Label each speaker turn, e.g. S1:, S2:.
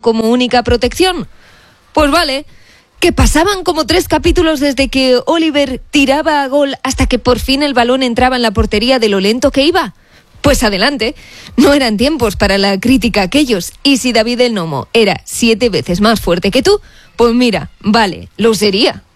S1: como única protección. Pues vale, que pasaban como 3 capítulos desde que Oliver tiraba a gol hasta que por fin el balón entraba en la portería de lo lento que iba. Pues adelante, no eran tiempos para la crítica aquellos. Y si David el Nomo era 7 veces más fuerte que tú, pues mira, vale, lo sería.